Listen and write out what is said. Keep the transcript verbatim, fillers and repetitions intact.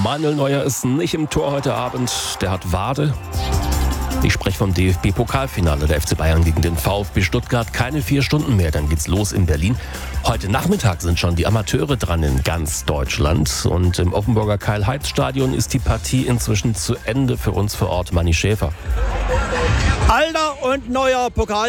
Manuel Neuer ist nicht im Tor heute Abend. Der hat Wade. Ich spreche vom D F B-Pokalfinale. Der F C Bayern gegen den VfB Stuttgart. Keine vier Stunden mehr, dann geht's los in Berlin. Heute Nachmittag sind schon die Amateure dran in ganz Deutschland. Und im Offenburger Karl-Heitz-Stadion ist die Partie inzwischen zu Ende. Für uns vor Ort Manni Schäfer. Alter und neuer Pokal.